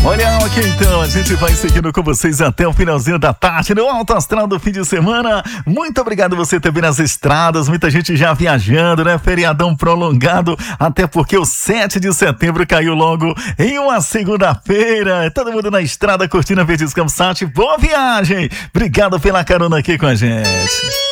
Olha, ok, então, a gente vai seguindo com vocês até o finalzinho da tarde no Alto Astral do fim de semana. Muito obrigado você também nas estradas, muita gente já viajando, né? Feriadão prolongado, até porque o 7 de setembro caiu logo em uma segunda-feira. Todo mundo na estrada curtindo a Verdes Campsat. Boa viagem! Obrigado pela carona aqui com a gente.